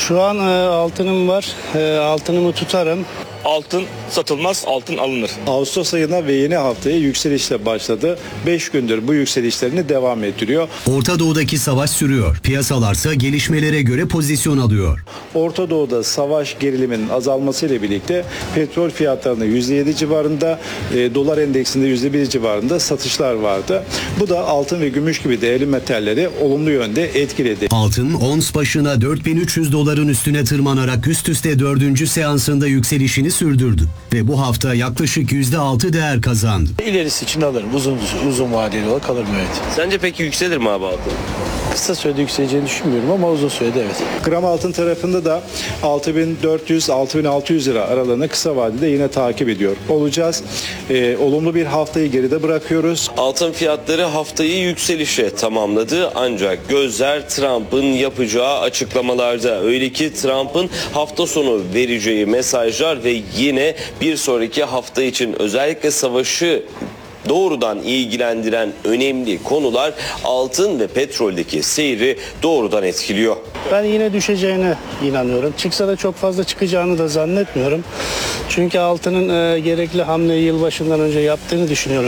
Şu an altınım var. Altınımı tutarım. Altın satılmaz, altın alınır. Ağustos ayına ve yeni haftaya yükselişle başladı. 5 gündür bu yükselişlerini devam ettiriyor. Orta Doğu'daki savaş sürüyor. Piyasalarsa gelişmelere göre pozisyon alıyor. Orta Doğu'da savaş geriliminin azalmasıyla birlikte petrol fiyatlarında %7 civarında, dolar endeksinde %1 civarında satışlar vardı. Bu da altın ve gümüş gibi değerli metalleri olumlu yönde etkiledi. Altın ons başına 4300 doların üstüne tırmanarak üst üste 4. seansında yükselişini sürdürdü ve bu hafta yaklaşık %6 değer kazandı. İlerisi için alırım. Uzun vadeli olarak alırım, evet. Sence peki yükselir mi abi altın? Kısa sürede yükseleceğini düşünmüyorum ama uzun sürede evet. Gram altın tarafında da 6400-6600 lira aralığını kısa vadede yine takip ediyor olacağız. Olumlu bir haftayı geride bırakıyoruz. Altın fiyatları haftayı yükselişe tamamladı ancak gözler Trump'ın yapacağı açıklamalarda. Öyle ki Trump'ın hafta sonu vereceği mesajlar ve yine bir sonraki hafta için özellikle savaşı doğrudan ilgilendiren önemli konular altın ve petroldeki seyri doğrudan etkiliyor. Ben yine düşeceğine inanıyorum. Çıksa da çok fazla çıkacağını da zannetmiyorum. Çünkü altının gerekli hamleyi yılbaşından önce yaptığını düşünüyorum.